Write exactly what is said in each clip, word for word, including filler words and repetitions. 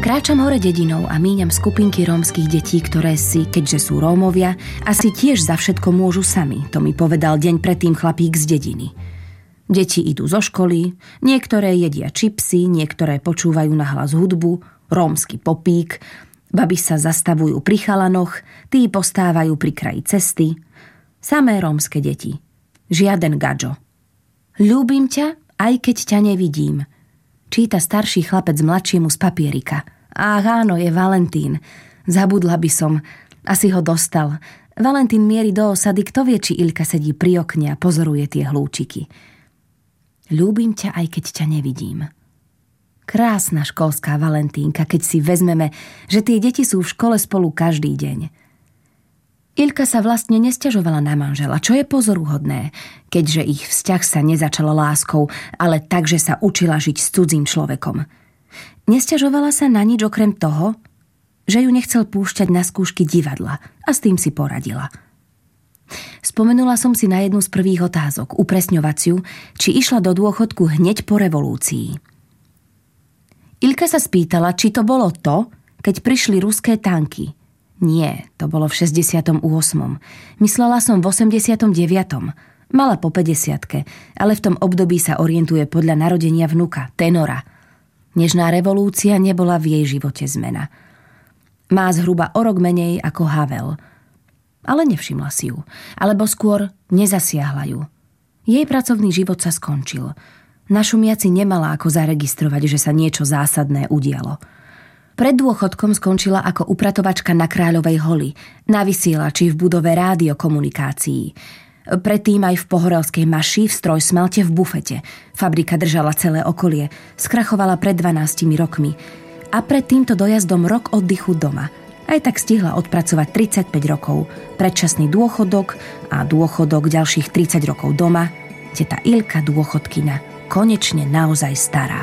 Kráčam hore dedinou a míňam skupinky rómskych detí, ktoré si, keďže sú Rómovia, asi tiež za všetko môžu sami. To mi povedal deň predtým chlapík z dediny. Deti idú zo školy, niektoré jedia čipsy, niektoré počúvajú nahlas hudbu, rómsky popík, baby sa zastavujú pri chalanoch, tí postávajú pri kraji cesty. Samé rómske deti. Žiaden gadžo. Ľúbim ťa, aj keď ťa nevidím. Číta starší chlapec mladšiemu z papierika. Ach áno, je Valentín. Zabudla by som. Asi ho dostal. Valentín mierí do osady, kto vie, či Ilka sedí pri okne a pozoruje tie hlúčiky. Ľúbim ťa, aj keď ťa nevidím. Krásna školská Valentínka, keď si vezmeme, že tie deti sú v škole spolu každý deň. Ilka sa vlastne nesťažovala na manžela, čo je pozoruhodné, keďže ich vzťah sa nezačal láskou, ale tak, že sa učila žiť s cudzým človekom. Nesťažovala sa na nič okrem toho, že ju nechcel púšťať na skúšky divadla a s tým si poradila. Spomenula som si na jednu z prvých otázok, upresňovaciu, či išla do dôchodku hneď po revolúcii. Ilka sa spýtala, či to bolo to, keď prišli ruské tanky. Nie, to bolo v šesťdesiatom ôsmom. Myslela som v osemdesiatom deviatom. Mala po päťdesiatke, ale v tom období sa orientuje podľa narodenia vnuka, tenora. Nežná revolúcia nebola v jej živote zmena. Má zhruba o rok menej ako Havel. Ale nevšimla si ju. Alebo skôr nezasiahla ju. Jej pracovný život sa skončil. Na šumiaci nemala ako zaregistrovať, že sa niečo zásadné udialo. Pred dôchodkom skončila ako upratovačka na Kráľovej holi, na vysielači v budove rádiokomunikácií. Predtým aj v Pohorelskej maši, v strojsmelte, v bufete. Fabrika držala celé okolie, skrachovala pred dvanástimi rokmi. A pred týmto dojazdom rok oddychu doma. Aj tak stihla odpracovať tridsaťpäť rokov, predčasný dôchodok a dôchodok ďalších tridsať rokov doma. Teta Ilka, dôchodkyňa, konečne naozaj stará.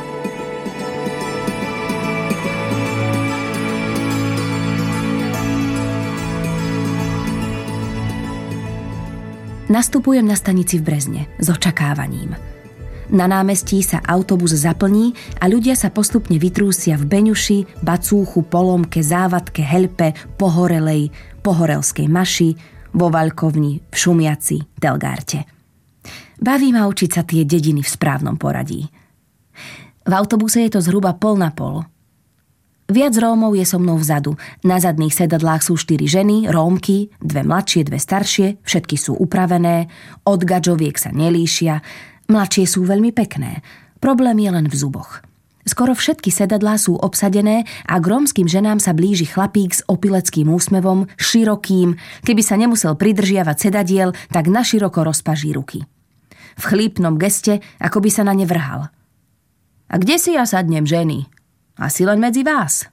Nastupujem na stanici v Brezne s očakávaním. Na námestí sa autobus zaplní a ľudia sa postupne vytrúsia v Beňuši, Bacúchu, Polomke, Závadke, Helpe, Pohorelej, Pohorelskej maši, vo Vaľkovni, v Šumiaci, Telgárte. Baví ma učiť sa tie dediny v správnom poradí. V autobuse je to zhruba pol na pol. Viac Rómov je so mnou vzadu. Na zadných sedadlách sú štyri ženy, Rómky, dve mladšie, dve staršie, všetky sú upravené, od gadžoviek sa nelíšia, mladšie sú veľmi pekné. Problém je len v zuboch. Skoro všetky sedadlá sú obsadené a k rómskym ženám sa blíži chlapík s opileckým úsmevom, širokým, keby sa nemusel pridržiavať sedadiel, tak naširoko rozpaží ruky. V chlípnom geste, ako by sa na ne vrhal. A kde si ja sadnem, ženy? Asi len medzi vás.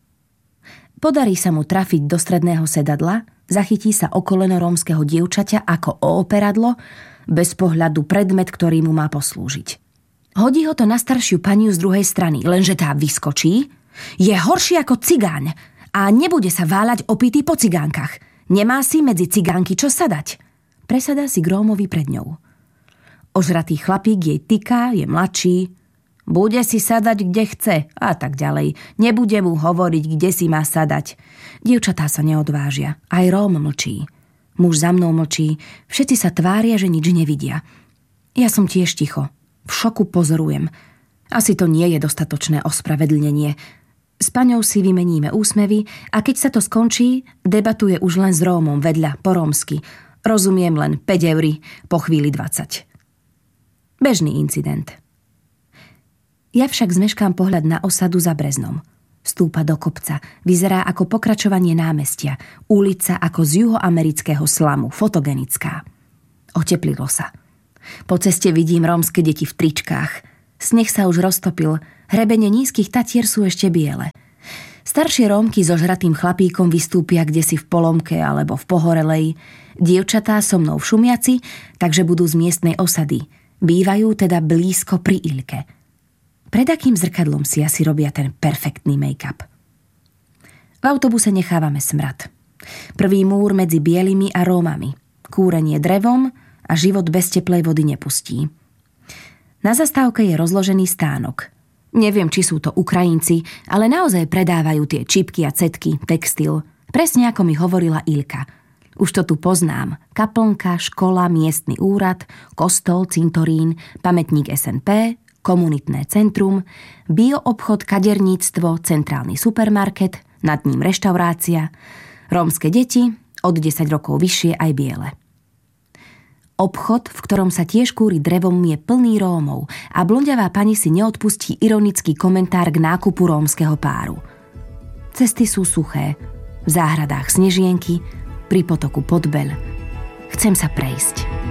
Podarí sa mu trafiť do stredného sedadla, zachytí sa o koleno rómskeho dievčaťa ako o operadlo, bez pohľadu predmet, ktorý mu má poslúžiť. Hodí ho to na staršiu paniu z druhej strany, lenže tá vyskočí, je horší ako cigáň a nebude sa váľať opitý po cigánkach. Nemá si medzi cigánky čo sadať. Presadá si k Rómovi pred ňou. Ožratý chlapík jej tyká, je mladší. Bude si sadať, kde chce a tak ďalej. Nebude mu hovoriť, kde si má sadať. Dievčatá sa neodvážia. Aj Róm mlčí. Muž za mnou mlčí. Všetci sa tvária, že nič nevidia. Ja som tiež ticho. V šoku pozorujem. Asi to nie je dostatočné ospravedlnenie. S paňou si vymeníme úsmevy a keď sa to skončí, debatuje už len s Rómom vedľa, po rómsky. Rozumiem len päť eur, po chvíli dvadsať. Bežný incident. Ja však zmeškám pohľad na osadu za Breznom. Stúpa do kopca, vyzerá ako pokračovanie námestia, ulica ako z juhoamerického slamu, fotogenická. Oteplilo sa. Po ceste vidím rómske deti v tričkách. Sneh sa už roztopil, hrebene nízkych tatier sú ešte biele. Staršie Rómky so žratým chlapíkom vystúpia kdesi v Polomke alebo v Pohorelej. Dievčatá so mnou v Šumiaci, takže budú z miestnej osady. Bývajú teda blízko pri Ilke. Pred akým zrkadlom si asi robia ten perfektný make-up? V autobuse nechávame smrad. Prvý múr medzi bielými a Rómami. Kúrenie drevom a a život bez teplej vody nepustí. Na zastávke je rozložený stánok. Neviem, či sú to Ukrajinci, ale naozaj predávajú tie čipky a cetky, textil. Presne ako mi hovorila Ilka. Už to tu poznám. Kaplnka, škola, miestny úrad, kostol, cintorín, pamätník es en pé, komunitné centrum, bioobchod, kaderníctvo, centrálny supermarket, nad ním reštaurácia, rómske deti, od desať rokov vyššie aj biele. Obchod, v ktorom sa tiež kúri drevom, je plný Rómov a blondiavá pani si neodpustí ironický komentár k nákupu rómskeho páru. Cesty sú suché, v záhradách snežienky, pri potoku Podbeľ. Chcem sa prejsť.